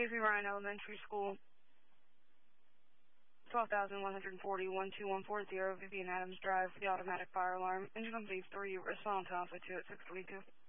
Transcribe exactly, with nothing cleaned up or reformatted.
Casey Ryan Elementary School, twelve thousand one hundred forty, one two one four zero, Vivian Adams Drive, for the automatic fire alarm. Engine company three, response alpha two at six twenty-two.